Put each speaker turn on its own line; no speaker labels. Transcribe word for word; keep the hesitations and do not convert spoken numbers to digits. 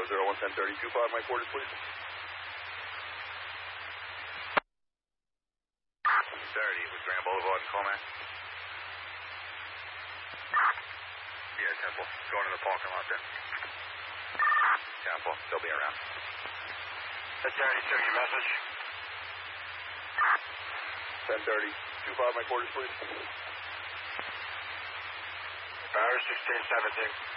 zero one ten thirty two five, my quarters, please.
thirty with Grand Boulevard and Comac. Yeah, Temple. Going to the parking lot there. Temple, they'll be around.
ten thirty, took your message.
ten thirty two five, my quarters, please.
Barra sixteen seventeen.